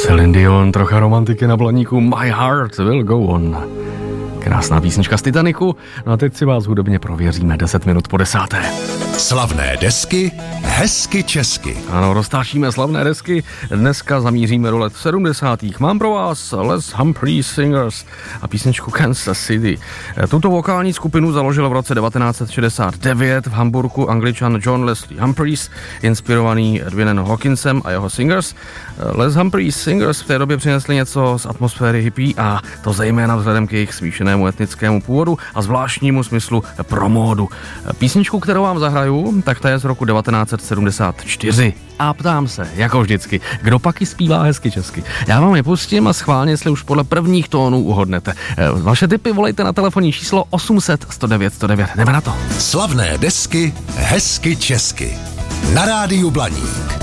Celine Dion, trocha romantiky na Blaníku, My Heart Will Go On. Krásná písnička z Titaniku. No a teď si vás hudebně prověříme 10 minut po 10. Slavné desky, hezky česky. Ano, roztáčíme slavné desky. Dneska zamíříme do let 70. Mám pro vás Les Humphreys Singers a písničku Kansas City. Tuto vokální skupinu založil v roce 1969 v Hamburku Angličan John Leslie Humphreys, inspirovaný Edwinem Hawkinsem a jeho Singers. Les Humphreys Singers v té době přinesli něco z atmosféry hippie a to zejména vzhledem k jejich smíšenému etnickému původu a zvláštnímu smyslu pro módu. Písničku, kterou vám zahraju, tak ta je z roku 1974. A ptám se, jako vždycky, kdo pak ji zpívá hezky česky? Já vám je pustím a schválně, jestli už podle prvních tónů uhodnete. Vaše tipy volejte na telefonní číslo 800 109 109. Jdeme na to. Slavné desky, hezky česky. Na rádiu Blaník.